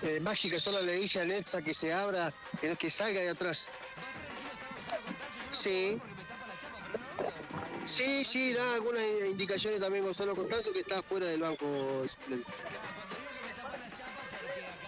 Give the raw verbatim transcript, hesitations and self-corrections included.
Eh, Maggi que solo le dice a Netza que se abra, que, que salga de atrás. Sí. Sí, sí, da algunas indicaciones también Gonzalo Constanzo, que está fuera del banco suplente.